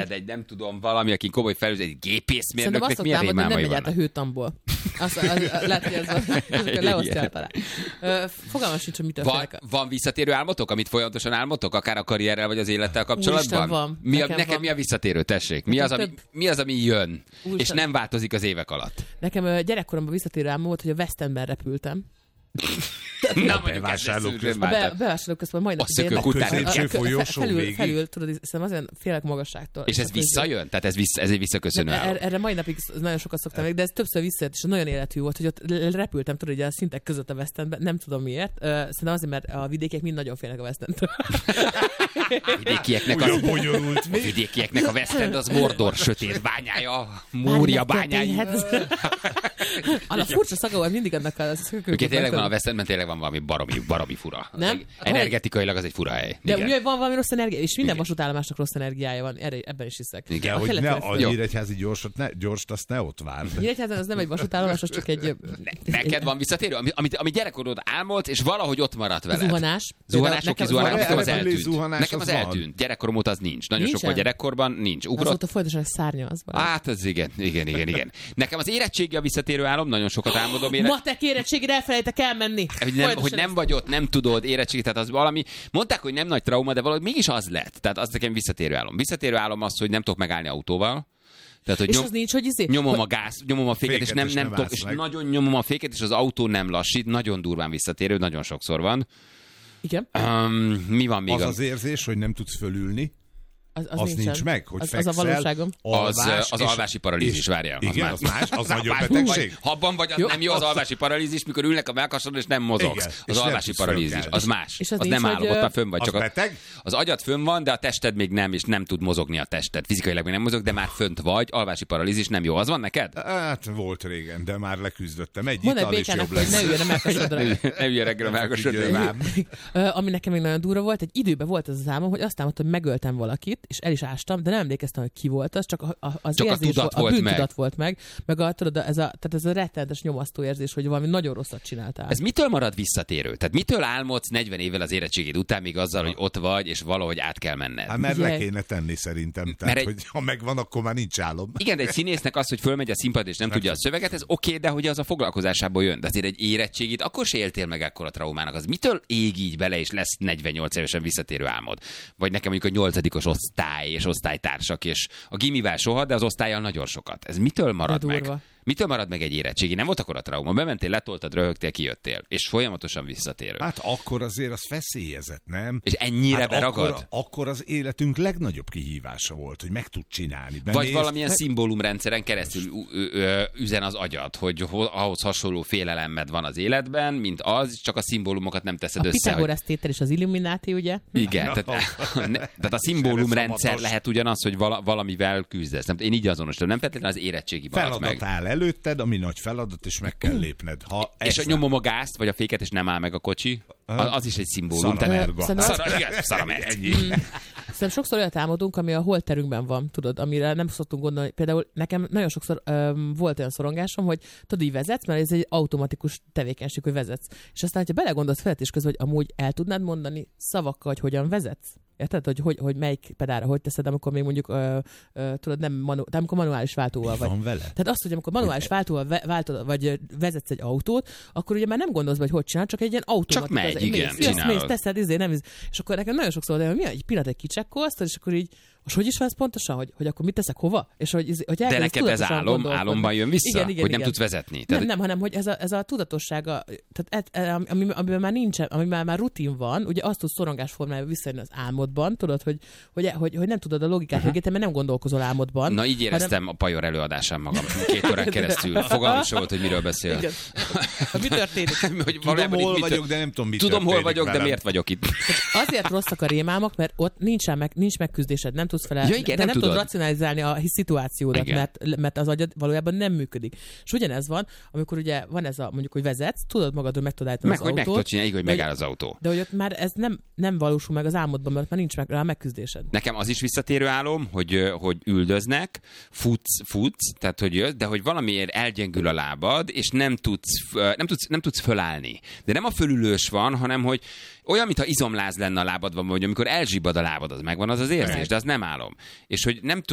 érted, egy nem tudom, valami, aki komoly felüzet, egy gépészmérnöknek milyen rémálmai nem megy át a vannak. hőtamból. Lehet, hogy ez van. Leosztja talán. Fogalmam sincs, hogy mitől félek. Van visszatérő álmotok, amit folyamatosan álmotok, akár a karrierrel vagy az élettel kapcsolatban? Úristen, van. Nekem mi a visszatérő, tessék? Mi az, ami jön, és nem változik az évek alatt? Nekem gyerekkoromban visszatérő álmom volt, hogy a West Endben repültem. Na, bevásárlóközben majdnem a szökők után felül, tudod, hiszem azért félek magasságtól. És ez visszajön? Tehát ez egy visszaköszönő álom. Erre mai napig nagyon sokat szoktam meg, de ez többször visszajött, és nagyon életű volt, hogy ott repültem, tudod, ugye a szintek között a West Endben, nem tudom miért. Szerintem azért, mert a vidékiek mind nagyon félnek a West Endtől. A vidékieknek a West End az Mordor sötét bányája, Múria bányája. A furcsa szaga volt mindig annak a szökőknek. Tényleg van a West Endben, tényleg van valami baromi fura. Nem? Energetikailag az egy fura hely. De ugye van valami rossz energia, és minden vasútállomásnak rossz energiája van, ebben is hiszek. Igen, hogy ne a Nyíregyházi gyorst, azt ne ott várd. Nyíregyházan az nem egy vasútállomás, az csak egy... Neked van visszatérő, ami gyerekkorod álmodsz, és valahogy ott maradt veled. Zuhanás, nekem az eltűnt. Nekem az eltűnt. Gyerekkorom óta az nincs. Nagyon sok volt gyerekkorban, nincs. Azóta folyamatosan egy szárnya az van. Hát ez igen. Nekem az érettségi a visszatérő álom, nagyon sokat álmodom matek érettségére elfelejtek elmenni. Hogy nem vagy ott, nem tudod érettségi, tehát az valami. Mondták, hogy nem nagy trauma, de valahogy mégis az lett. Tehát az nekem visszatérő álom. Visszatérő álom az, hogy nem tudok megállni autóval. Tehát, hogy és az nincs, hogy nyomom a gáz, nyomom a féket, és nem tudok, és nagyon nyomom a féket, és az autó nem lassít, nagyon durván visszatérő, nagyon sokszor van. Igen. Mi van még? Az érzés, hogy nem tudsz fölülni. Az nincs meg, hogy fekszel, az a valóságom. Az alvási paralízis, várja. Igen, az más, az nagyobb betegség. Habban vagy, az nem jó az alvási paralízis, mikor ülnek a mellkasodon, és nem mozogsz. Az alvási paralízis, az más. Az nem állok, ott már fönn vagy. Az beteg? Az agyad fönn van, de a tested még nem, és nem tud mozogni a tested. Fizikailag még nem mozog, de már fönt vagy. Alvási paralízis nem jó. Az van neked? Hát volt régen, de már leküzdöttem. Egy ital is jobb lesz. Ne üljön a mellkasodra. Ne üljön reggel a mellkasodra. Ami nekem még nagyon durva volt, egy időben volt az álmom, hogy azt álmodtam, hogy megöltem valakit, és el is ástam, de nem emlékeztem, hogy ki volt az, csak az érzés, a bűntudat volt meg tudod, ez a rettenetes nyomasztó érzés, hogy valami nagyon rosszat csináltál. Ez mitől marad visszatérő? Tehát mitől álmodsz 40 évvel az érettségid után, még azzal, hogy ott vagy, és valahogy át kell menned? Hát mert le kéne tenni szerintem. Tehát, hogy ha megvan, akkor már nincs álom. Igen, de egy színésznek az, hogy fölmegy a színpad, és nem tudja a szöveget, ez oké, de hogy az a foglalkozásából jön. De azért egy érettségit, akkor se éltél meg ekkora traumának. Az mitől ég így bele, és lesz 48 évesen visszatérő álmod? Vagy nekem mondjuk a 8. osztály és osztálytársak, és a gimivel soha, de az osztállyal nagyon sokat. Ez mitől marad meg? Mitől marad meg egy érettségi? Nem volt akkor a trauma. Bementél, letoltad, röhögtél, kijöttél. És folyamatosan visszatérő. Hát akkor azért az feszélyezett, nem? És ennyire beragad? Akkor az életünk legnagyobb kihívása volt, hogy meg tud csinálni. Vagy valamilyen szimbólumrendszeren keresztül üzen az agyad, hogy ahhoz hasonló félelemed van az életben, mint az, csak a szimbólumokat nem teszed össze. A Pitagorasz tétel és az Illuminati, ugye? Igen. Tehát a szimbólumrendszer lehet ugyanaz, hogy valamivel küzdesz. Én így azonosítom. Nem feltétlenül az érettségi maradt meg. Előtted, ami nagy feladat, és meg kell lépned. És nyomom a gázt, vagy a féket, és nem áll meg a kocsi, az is egy szimbólum. Szerintem sokszor olyat álmodunk, ami a holterünkben van, tudod, amire nem szoktunk gondolni. Például nekem nagyon sokszor volt olyan szorongásom, hogy tudod, így vezetsz, mert ez egy automatikus tevékenység, hogy vezetsz. És aztán, hogyha belegondolsz vezetés közben, hogy amúgy el tudnád mondani szavakkal, hogy hogyan vezetsz? Érted, hogy melyik pedálra hogy teszed, amikor még mondjuk tudod, de amikor manuális váltóval vagy. Van vele? Tehát azt, hogy amikor manuális váltóval vagy vezetsz egy autót, akkor ugye már nem gondolsz, hogy csinál, csak egy ilyen automatikus. Csak megy, igen, csinálod. Mész, teszed, nem. És akkor nekem nagyon sokszor de mi egy pillanat egy kicsekkolsz, és akkor így most hogy is van ez pontosan, hogy akkor mit teszek hova? És hogy de neked ez álomban jön vissza, igen, hogy nem tudsz vezetni. Nem, hanem hogy ez a tudatossága, tehát amiben már nincsen, amiben már rutin van, ugye azt tudsz szorongás formájában visszajönni az álmodban, tudod, hogy nem tudod a logikát mögé, mert nem gondolkozol álmodban. Na így éreztem a Pajor előadásán magam 2 órán keresztül. Fogalmam sem volt, hogy miről beszél. Igen. Mi történik? Tudom, hol vagyok, de nem tudom, mi Tudom, hol vagyok, de miért vagyok itt? Azért rosszak a rémálmok, mert ott nincs megküzdésed, nem tudsz felelni. Ja, igen, de nem tudod racionalizálni a szituációdat, mert az agyad valójában nem működik. És ugyanez van, amikor ugye van ez mondjuk, hogy vezetsz, tudod magadról meg tudod állítani az autót. Meg tudod csinálni, hogy megáll az autó. De hogy ott már ez nem valósul meg az álmodban, mert már nincs rá megküzdésed. Nekem az is visszatérő álom, hogy üldöznek, futsz, tehát hogy de hogy valamiért elgyengül a lábad, és nem tudsz fölállni. De nem a fölülős van, hanem hogy olyan, mintha izomláz lenne a lábadban, vagy amikor elzsibbad a lábad, az megvan az érzés, de az nem álom. És hogy nem